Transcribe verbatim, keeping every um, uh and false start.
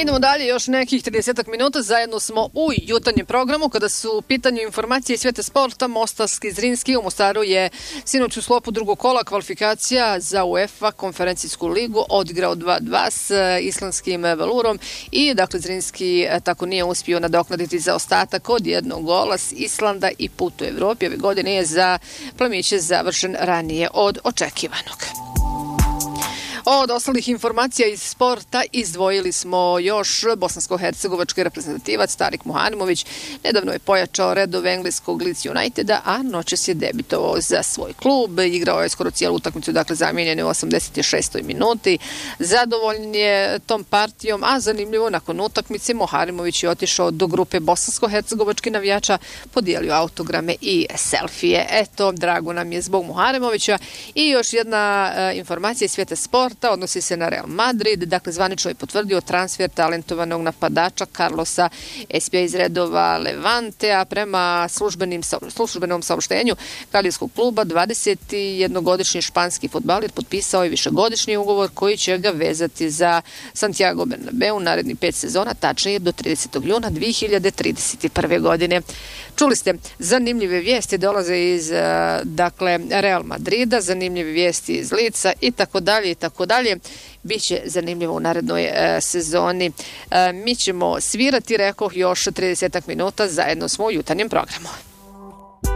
Idemo dalje, još nekih trideset minuta, zajedno smo u jutarnjem programu. Kada su u pitanju informacije i svijeta sporta, Mostarski Zrinski u Mostaru je sinoć u sklopu drugog kola kvalifikacija za UEFA konferencijsku ligu odigrao dva dva s islandskim Valurom i dakle Zrinski tako nije uspio nadoknaditi zaostatak od jednog gola s Islanda i put u Evropi ove godine je za plemiće završen ranije od očekivanog. Od ostalih informacija iz sporta izdvojili smo još bosansko-hercegovački reprezentativac Tarik Muharimović. Nedavno je pojačao redove engleskog Leeds Uniteda, a noćas je debitovao za svoj klub. Igrao je skoro cijelu utakmicu, dakle zamijenjen je u osamdeset šestoj minuti. Zadovoljan je tom partijom, a zanimljivo nakon utakmice Muharimović je otišao do grupe bosansko-hercegovačkih navijača, podijelio autograme i selfije. Eto, drago nam je zbog Muharimovića. I još jedna uh, informacija iz svijeta sporta odnosi se na Real Madrid, dakle zvanično je potvrdio transfer talentovanog napadača Carlosa Espija iz redova Levantea. Prema službenim, službenom saopštenju kalijskog kluba, dvadesetjednogodišnji španski fudbaler potpisao je višegodišnji ugovor koji će ga vezati za Santiago Bernabeu naredni pet sezona, tačnije do tridesetog juna dvije hiljade trideset prve. godine. Čuli ste, zanimljive vijesti dolaze iz dakle Real Madrida, zanimljive vijesti iz Lica i tako dalje i tako dalje. Biće zanimljivo u narednoj e, sezoni. E, mi ćemo svirati, rekoh, još trideset minuta, zajedno smo u jutarnjem programu.